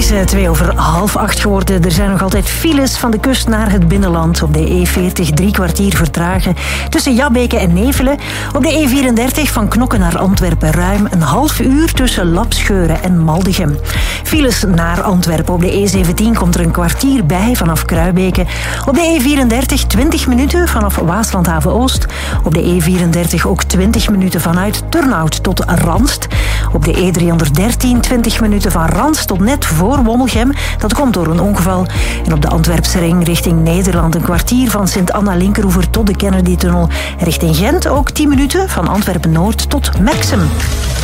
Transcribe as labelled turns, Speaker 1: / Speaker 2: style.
Speaker 1: is 7:02 geworden. Er zijn nog altijd files van de kust naar het binnenland. Op de E40 3 kwartier vertragen tussen Jabbeke en Nevelen. Op de E34 van Knokke naar Antwerpen ruim een half uur tussen Lapscheuren en Maldegem. Files naar Antwerpen. Op de E17 komt er een kwartier bij vanaf Kruibeke. Op de E34 20 minuten vanaf Waaslandhaven Oost. Op de E34 ook 20 minuten vanuit Turnhout tot Randst. Op de E313 20 minuten van Randst tot net voor Wommelgem. Dat komt door een ongeval. En op de Antwerpse ring richting Nederland een kwartier van Sint-Anna-Linkeroever tot de Kennedy-tunnel. Richting Gent ook 10 minuten van Antwerpen-Noord tot Merksem.